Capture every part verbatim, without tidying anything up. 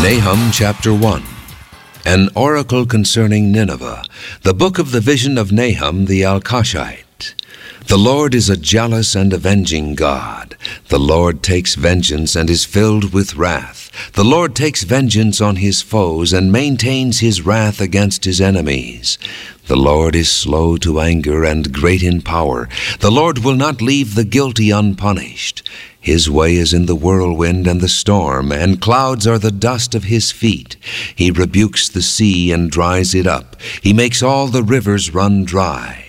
Nahum chapter one. An oracle concerning Nineveh, the book of the vision of Nahum the Alcashite. The Lord is a jealous and avenging God. The Lord takes vengeance and is filled with wrath. The Lord takes vengeance on his foes and maintains his wrath against his enemies. The Lord is slow to anger and great in power. The Lord will not leave the guilty unpunished. His way is in the whirlwind and the storm, and clouds are the dust of his feet. He rebukes the sea and dries it up. He makes all the rivers run dry.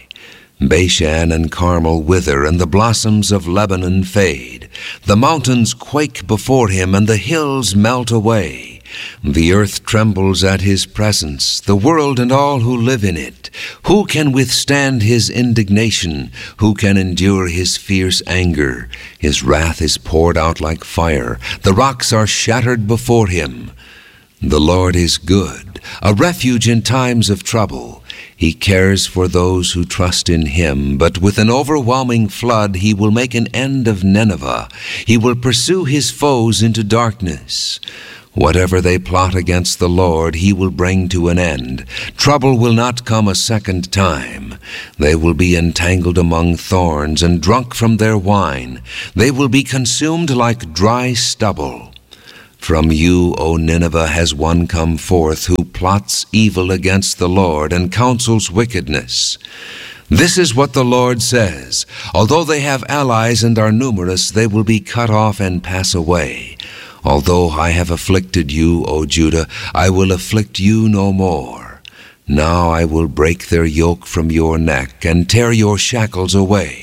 Bashan and Carmel wither, and the blossoms of Lebanon fade. The mountains quake before him, and the hills melt away. The earth trembles at his presence, the world and all who live in it. Who can withstand his indignation? Who can endure his fierce anger? His wrath is poured out like fire. The rocks are shattered before him. The Lord is good, a refuge in times of trouble. He cares for those who trust in him, but with an overwhelming flood he will make an end of Nineveh. He will pursue his foes into darkness. Whatever they plot against the Lord, he will bring to an end. Trouble will not come a second time. They will be entangled among thorns and drunk from their wine. They will be consumed like dry stubble. From you, O Nineveh, has one come forth who plots evil against the Lord and counsels wickedness. This is what the Lord says: although they have allies and are numerous, they will be cut off and pass away. Although I have afflicted you, O Judah, I will afflict you no more. Now I will break their yoke from your neck and tear your shackles away.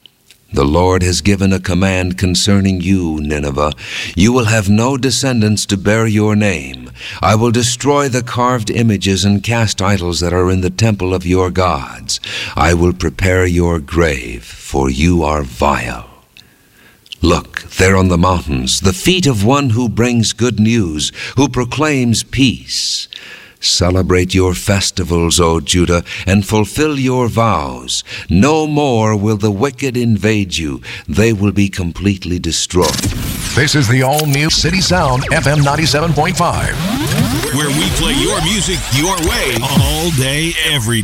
The Lord has given a command concerning you, Nineveh. You will have no descendants to bear your name. I will destroy the carved images and cast idols that are in the temple of your gods. I will prepare your grave, for you are vile. Look, there on the mountains, the feet of one who brings good news, who proclaims peace. Celebrate your festivals, O Judah, and fulfill your vows. No more will the wicked invade you. They will be completely destroyed. This is the all-new City Sound F M ninety-seven point five. Where we play your music your way all day, every day.